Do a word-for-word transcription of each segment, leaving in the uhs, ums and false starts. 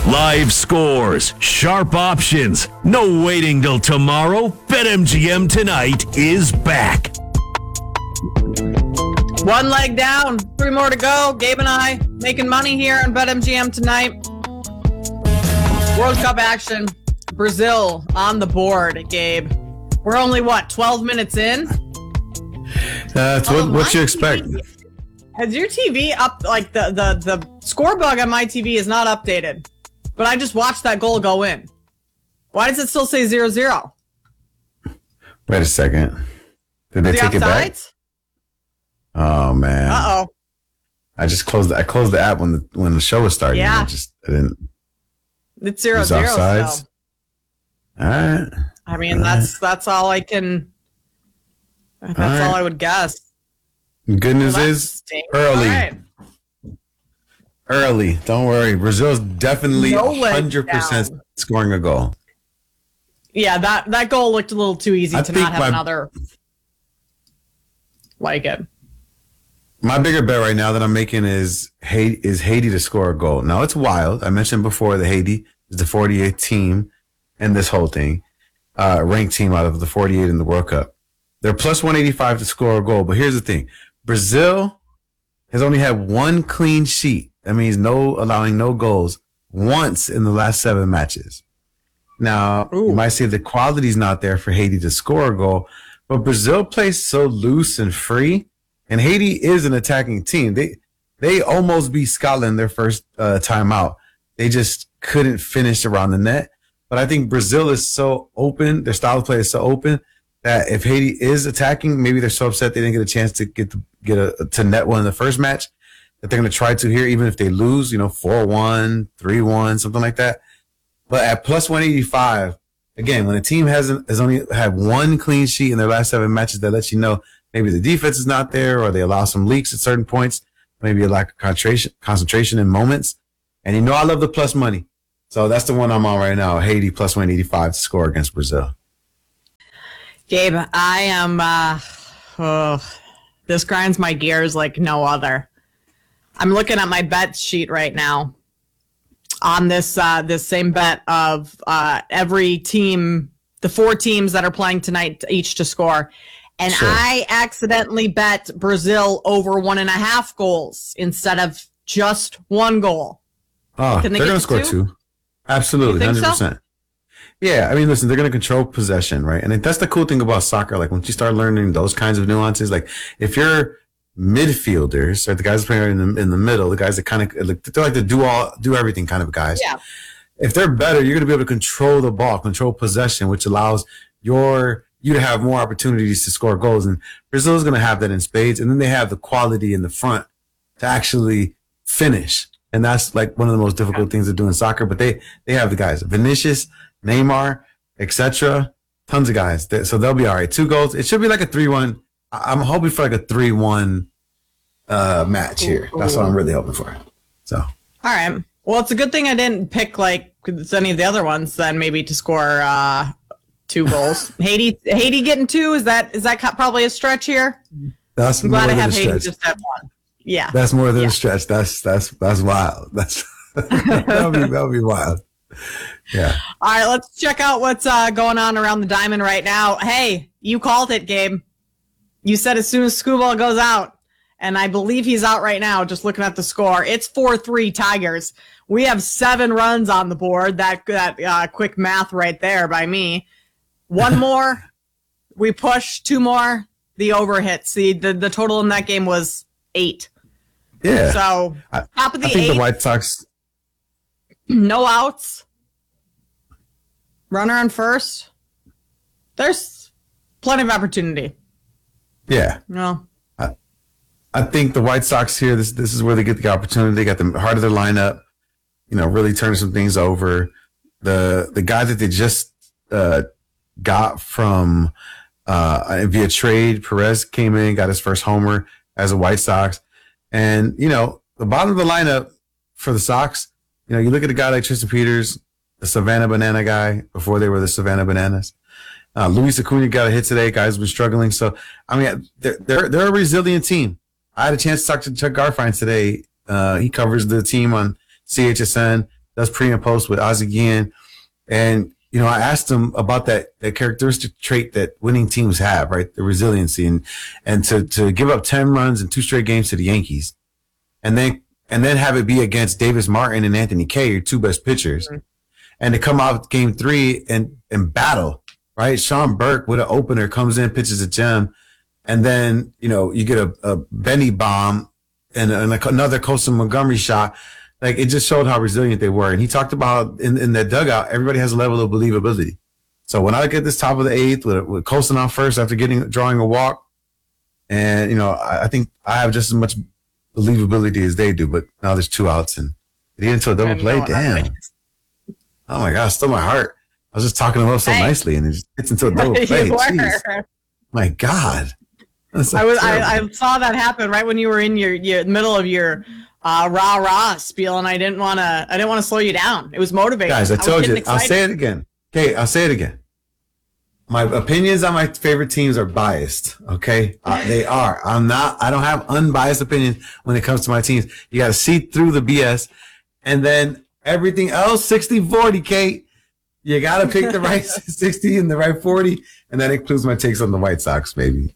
Live scores, sharp options, no waiting till tomorrow. BetMGM Tonight is back. One leg down, three more to go. Gabe and I making money here on BetMGM Tonight. World Cup action, Brazil on the board, Gabe. We're only, what, twelve minutes in? That's oh, what, what you expect. T V, has your T V up, like the, the, the score bug on my T V is not updated, but I just watched that goal go in. Why does it still say zero zero? Wait a second. Did they the take it back? Oh, man. Uh-oh. I just closed, I closed the app when the, when the show was starting. Yeah. I just I didn't. It's zero zero still. All right. I mean, all that's right. that's all I can. That's all, right. all I would guess. Good news well, is stinks. early. Right. Early. Don't worry. Brazil's definitely no one hundred percent scoring a goal. Yeah, that, that goal looked a little too easy I to not have my, another like it. My bigger bet right now that I'm making is Haiti, is Haiti to score a goal. Now, it's wild. I mentioned before that Haiti is the forty-eighth team in this whole thing, uh, ranked team out of the forty-eight in the World Cup. They're plus one eighty-five to score a goal. But here's the thing. Brazil has only had one clean sheet. That means no allowing no goals once in the last seven matches. Now, Ooh. you might say the quality's not there for Haiti to score a goal, but Brazil plays so loose and free. And Haiti is an attacking team. They they almost beat Scotland their first uh, time out. They just couldn't finish around the net. But I think Brazil is so open, their style of play is so open that if Haiti is attacking, maybe they're so upset they didn't get a chance to get the, get a, to net one in the first match that they're going to try to here, even if they lose, you know, four one, three one, something like that. But at plus one eighty-five, again, when a team hasn't has only had one clean sheet in their last seven matches, that lets you know maybe the defense is not there, or they allow some leaks at certain points, maybe a lack of concentration, concentration in moments. And you know I love the plus money. So that's the one I'm on right now, Haiti plus one eighty-five to score against Brazil. Gabe, I am, uh, oh, this grinds my gears like no other. I'm looking at my bet sheet right now on this, uh, this same bet of uh, every team, the four teams that are playing tonight, each to score. And sure. I accidentally bet Brazil over one and a half goals instead of just one goal. Oh, Can they they're going to score two? two. Absolutely, one hundred percent. So? Yeah, I mean, listen, they're going to control possession, right? And that's the cool thing about soccer. Like, once you start learning those kinds of nuances, like, if you're midfielders, or the guys playing in the, in the middle, the guys that kind of, like, they're like the do all, do everything kind of guys. Yeah. If they're better, you're going to be able to control the ball, control possession, which allows your you to have more opportunities to score goals. And Brazil is going to have that in spades. And then they have the quality in the front to actually finish. And that's like one of the most difficult things to do in soccer. But they, they have the guys, Vinicius, Neymar, et cetera. Tons of guys. So they'll be all right. Two goals. It should be like a three one. I'm hoping for like a three one uh, match here. That's what I'm really hoping for. So. All right. Well, it's a good thing I didn't pick like any of the other ones then maybe to score uh, two goals. Haiti, Haiti getting two. Is that is that probably a stretch here? That's I'm more glad than I have a Haiti stretch. just at one. Yeah, that's more than yeah. a stretch. That's that's that's wild. That's that'll be that'll be wild. Yeah. All right, let's check out what's uh, going on around the diamond right now. Hey, you called it, Gabe. You said as soon as Skubal goes out, and I believe he's out right now. Just looking at the score, it's four three Tigers. We have seven runs on the board. That that uh, quick math right there by me. One more, we push. Two more, the over hits. The, the the total in that game was eight. Yeah. So I, top of the I think eight. the White Sox. No outs. Runner on first. There's plenty of opportunity. Yeah. No. I, I think the White Sox here, this this is where they get the opportunity. They got the heart of their lineup, you know, really turning some things over. The the guy that they just uh, got from uh, via trade, Perez came in, got his first homer as a White Sox. And, you know, the bottom of the lineup for the Sox, you know, you look at a guy like Tristan Peters, the Savannah Banana guy, before they were the Savannah Bananas. Uh, Luis Acuna got a hit today. Guys been struggling. So, I mean, they're, they're, they're a resilient team. I had a chance to talk to Chuck Garfien today. Uh, he covers the team on C H S N. does pre and post with Ozzie Guillen. And, you know, I asked him about that, that characteristic trait that winning teams have, right? The resiliency and, and to, to give up ten runs in two straight games to the Yankees and then, and then have it be against Davis Martin and Anthony Kay, your two best pitchers, mm-hmm. and to come out game three and, and battle, right? Sean Burke with an opener comes in, pitches a gem. And then, you know, you get a, a Benny bomb and, and like another Colson Montgomery shot. Like, it just showed how resilient they were. And he talked about in, in that dugout, everybody has a level of believability. So when I get this top of the eighth with, with Colson on first after getting drawing a walk, and, you know, I, I think I have just as much believability as they do, but now there's two outs and it into a double play. Damn. Oh my gosh, still my heart. I was just talking about so Thanks. nicely and it just gets into a double play. Jeez. My God. That's I was I, I saw that happen right when you were in your, your middle of your uh, rah rah spiel, and I didn't want to I didn't want to slow you down. It was motivating. Guys, I told you. Excited. I'll say it again. Okay, I'll say it again. My opinions on my favorite teams are biased. Okay, uh, they are. I'm not. I don't have unbiased opinions when it comes to my teams. You got to see through the B S, and then everything else sixty forty. Kate, you got to pick the right sixty and the right forty, and that includes my takes on the White Sox, baby.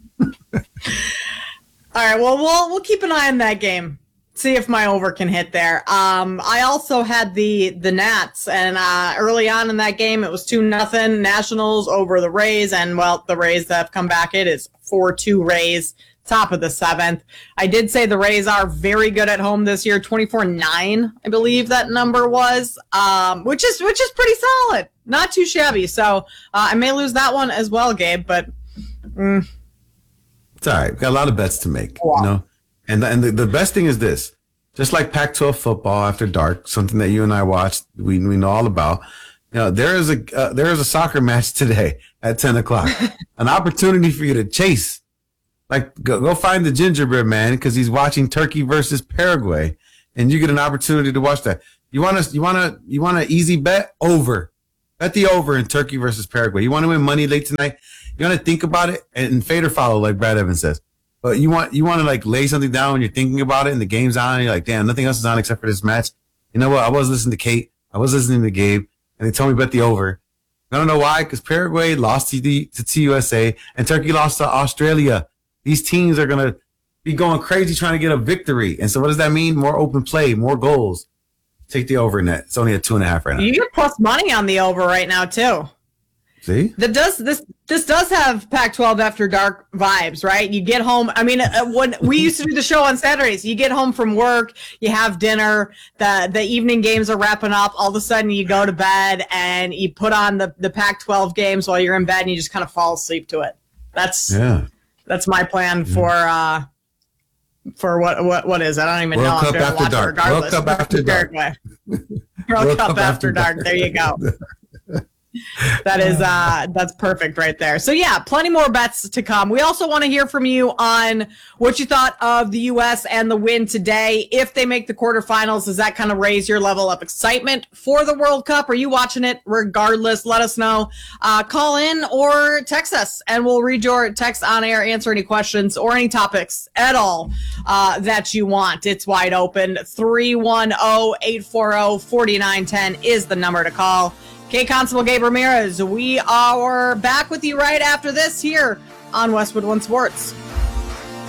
All right. Well, we'll we'll keep an eye on that game. See if my over can hit there. Um, I also had the the Nats, and uh, early on in that game, it was two nothing Nationals over the Rays, and well, the Rays have come back. It is four two Rays, top of the seventh. I did say the Rays are very good at home this year, twenty-four nine, I believe that number was, um, which is which is pretty solid, not too shabby. So uh, I may lose that one as well, Gabe, but. Mm, It's all right. We've got a lot of bets to make, wow. you know. And and the, the best thing is this: just like Pac twelve football after dark, something that you and I watched, we we know all about. You know, there is a uh, there is a soccer match today at ten o'clock, an opportunity for you to chase. Like go go find the gingerbread man because he's watching Turkey versus Paraguay, and you get an opportunity to watch that. You want to you want to you want an easy bet over, bet the over in Turkey versus Paraguay. You want to win money late tonight. You want to think about it and fade or follow, like Brad Evans says. But you want you want to like lay something down when you're thinking about it and the game's on. And you're like, damn, nothing else is on except for this match. You know what? I was listening to Kate. I was listening to Gabe, and they told me bet the over. I don't know why, because Paraguay lost to the to T U S A and Turkey lost to Australia. These teams are gonna be going crazy trying to get a victory. And so, what does that mean? More open play, more goals. Take the over in that. It's only at two and a half right now. You get plus money on the over right now too. See, that does this. This does have Pac twelve After Dark vibes, right? You get home. I mean, uh, when we used to do the show on Saturdays, you get home from work, you have dinner, the the evening games are wrapping up. All of a sudden, you go to bed and you put on the the Pac twelve games while you're in bed, and you just kind of fall asleep to it. That's yeah. That's my plan for uh for what what what is? I don't even World know. Cup I'm after dark. World Cup after dark. World, World Cup, Cup after, after dark. dark. There you go. That is uh that's perfect right there. So yeah, plenty more bets to come. We also want to hear from you on what you thought of the U S and the win today. If they make the quarterfinals, does that kind of raise your level of excitement for the World Cup? Are you watching it regardless? Let us know. Uh, call in or text us, and we'll read your text on air, answer any questions or any topics at all uh, that you want. It's wide open. three one zero, eight four zero, four nine one zero is the number to call. Kate Constable, Gabe Ramirez, we are back with you right after this here on Westwood One Sports.